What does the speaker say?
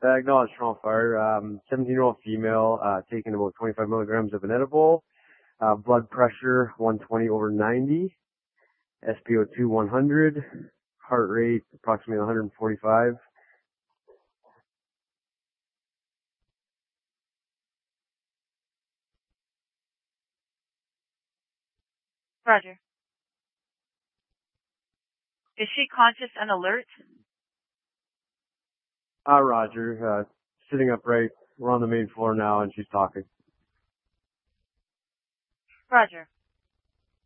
Acknowledged strong fire. 17-year-old female, taking about 25 milligrams of an edible. Blood pressure 120 over 90. SpO2 100. Heart rate approximately 145. Roger. Is she conscious and alert? Roger. Sitting upright. We're on the main floor now and she's talking. Roger.